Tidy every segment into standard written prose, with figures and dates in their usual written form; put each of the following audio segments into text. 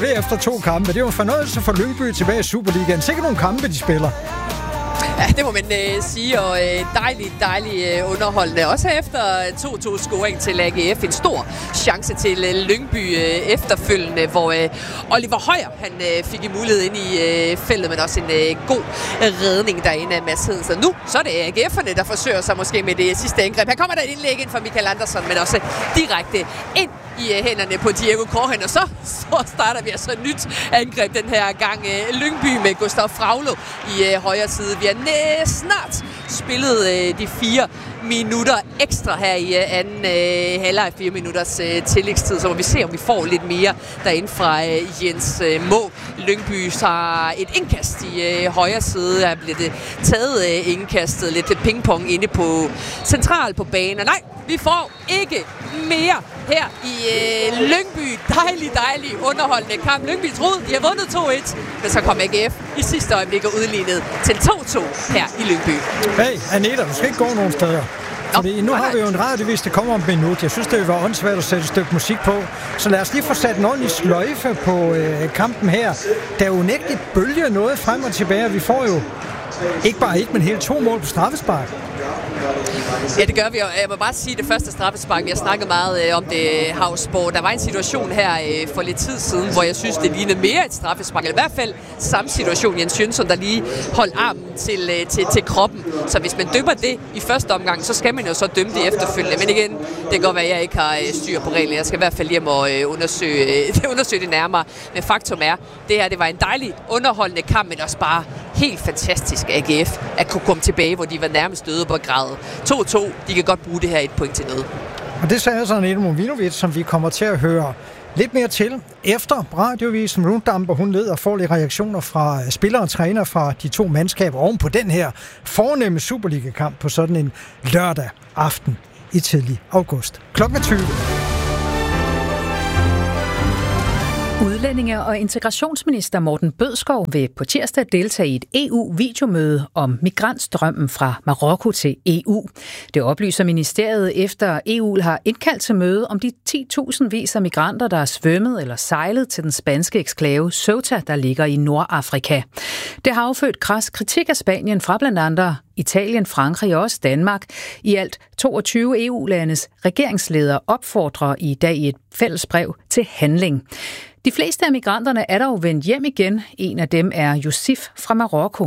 det efter 2 kampe. Det var en fornøjelse for Lyngby tilbage i Superligaen. Sikkert nogle kampe, de spiller. Ja, det må man sige, og dejligt underholdende. Også efter 2-2-scoring til AGF. En stor chance til Lyngby efterfølgende, hvor Oliver Højer han fik en mulighed ind i feltet, men også en god redning derinde af Mads Hedensen. Nu så er det AGF'erne, der forsøger sig måske med det sidste angreb. Her kommer der et indlæg ind fra Michael Andersson, men også direkte ind i hænderne på Diego Korhen, og så starter vi altså et nyt angreb den her gang. Lyngby med Gustav Fraglo i højre side. Vi har snart spillet de 4 minutter ekstra her i anden halvleg, 4 minutters tillægstid, så må vi se, om vi får lidt mere derinde fra Jens Må. Lyngby har et indkast i højre side, der bliver det taget indkastet, lidt pingpong inde på central på banen. Nej, vi får ikke mere her i Lyngby. Dejlig underholdende kamp. Lyngby troede, de har vundet 2-1, men så kom AGF i sidste øjeblik og udlignet til 2-2 her i Lyngby. Hey, Anita, du skal ikke gå nogen steder. Fordi nu har vi jo en radiovis, der kommer om et minut. Jeg synes, det vil være åndssvagt at sætte et stykke musik på. Så lad os lige få sat en ordentlig sløjfe på kampen her. Der er jo unægteligt bølger noget frem og tilbage. Vi får jo ikke bare 1, men hele 2 mål på straffespark. Ja, det gør vi, og jeg må bare sige, det første straffespark, vi har snakket meget om det, Havsborg. Der var en situation her for lidt tid siden, hvor jeg synes, det lignede mere et straffespark, eller i hvert fald samme situation, Jens Jønsson, der lige holdt armen til kroppen. Så hvis man dømmer det i første omgang, så skal man jo så dømme det efterfølgende. Men igen, det kan godt være, at jeg ikke har styr på reglerne. Jeg skal i hvert fald hjem og undersøge det nærmere. Men faktum er, det var en dejlig underholdende kamp, men også bare helt fantastisk AGF at kunne komme tilbage, hvor de var nærmest døde på gradet. 2-2, de kan godt bruge det her 1 point til noget. Og det sagde sådan en Movinovic, som vi kommer til at høre lidt mere til efter radiovisen. Runddamper, hun leder får lidt reaktioner fra spillere og træner fra de 2 mandskaber oven på den her fornemme Superliga-kamp på sådan en lørdag aften i tidlig august. Klokken 20. Udlændinge- og integrationsminister Morten Bødskov vil på tirsdag deltage i et EU-videomøde om migrantstrømmen fra Marokko til EU. Det oplyser ministeriet efter EU har indkaldt til møde om de 10.000 vis af migranter, der er svømmet eller sejlet til den spanske eksklave Ceuta, der ligger i Nordafrika. Det har affødt kras kritik af Spanien fra blandt andet Italien, Frankrig og også Danmark. I alt 22 EU-landes regeringsledere opfordrer i dag i et fælles brev til handling. De fleste af migranterne er dog vendt hjem igen. En af dem er Yusuf fra Marokko.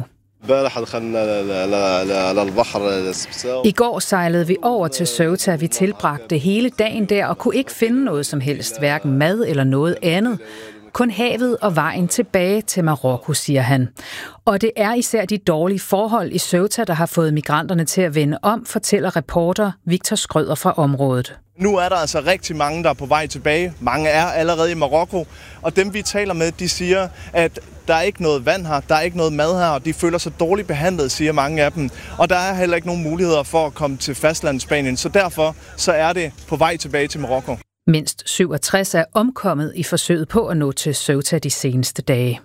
I går sejlede vi over til Ceuta. Vi tilbragte hele dagen der og kunne ikke finde noget som helst, hverken mad eller noget andet. Kun havet og vejen tilbage til Marokko, siger han. Og det er især de dårlige forhold i Ceuta, der har fået migranterne til at vende om, fortæller reporter Victor Skrøder fra området. Nu er der altså rigtig mange, der er på vej tilbage. Mange er allerede i Marokko, og dem vi taler med, de siger, at der er ikke noget vand her, der er ikke noget mad her, og de føler sig dårligt behandlet, siger mange af dem. Og der er heller ikke nogen muligheder for at komme til fastlandet Spanien, så derfor så er det på vej tilbage til Marokko. Mindst 67 er omkommet i forsøget på at nå til Ceuta de seneste dage.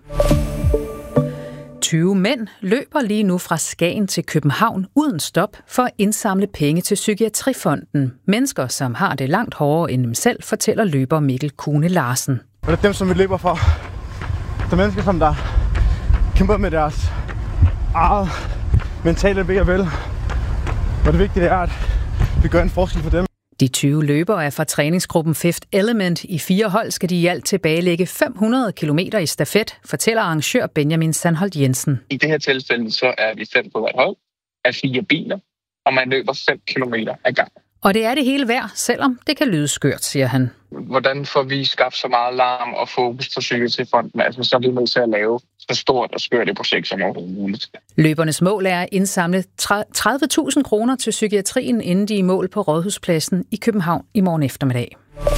20 mænd løber lige nu fra Skagen til København uden stop for at indsamle penge til Psykiatrifonden. Mennesker, som har det langt hårdere end dem selv, fortæller løber Mikkel Kune Larsen. Og det er dem, som vi løber for. Det er mennesker, som der kæmper med deres eget mentale ved og vel. Og det vigtige er, at vi gør en forskel for dem. De 20 løbere er fra træningsgruppen Fifth Element. I 4 hold skal de i alt tilbagelægge 500 kilometer i stafet, fortæller arrangør Benjamin Sandholt Jensen. I det her tilfælde så er vi 5 på hvert hold af 4 biler, og man løber 5 kilometer ad gangen. Og det er det hele værd, selvom det kan lyde skørt, siger han. Hvordan får vi skabt så meget larm og fokus på Psykiatrifonden? Altså, så er vi nødt til at lave så stort og skørt et projekt som overhovedet muligt. Løbernes mål er at indsamle 30.000 kroner til psykiatrien, inden de er i mål på Rådhuspladsen i København i morgen eftermiddag.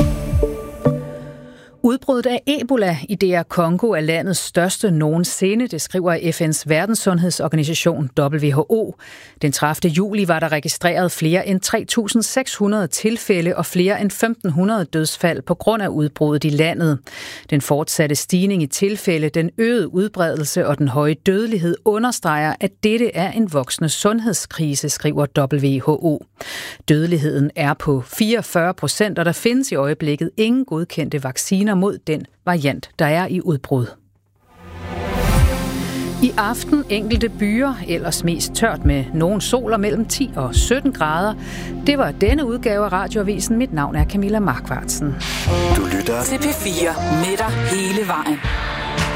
Udbruddet af Ebola i DR Congo er landets største nogensinde, det skriver FN's verdenssundhedsorganisation WHO. Den 30. juli var der registreret flere end 3.600 tilfælde og flere end 1.500 dødsfald på grund af udbruddet i landet. Den fortsatte stigning i tilfælde, den øgede udbredelse og den høje dødelighed understreger, at dette er en voksende sundhedskrise, skriver WHO. Dødeligheden er på 44%, og der findes i øjeblikket ingen godkendte vacciner vacciner mod den variant, der er i udbrud. I aften enkelte byer, ellers mest tørt med nogen sol og mellem 10 og 17 grader. Det var denne udgave af Radioavisen. Mit navn er Camilla Markvartsen. Du lytter til P4 med dig hele vejen.